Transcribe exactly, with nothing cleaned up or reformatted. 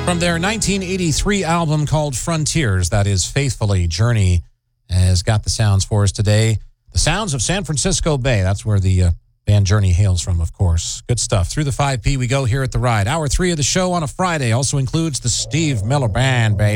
From their nineteen eighty-three album called Frontiers, that is Faithfully, Journey has got the sounds for us today. The sounds of San Francisco Bay. That's where the uh, band Journey hails from, of course. Good stuff. Through the five P we go here at The Ride. Hour three of the show on a Friday also includes the Steve Miller Band, baby.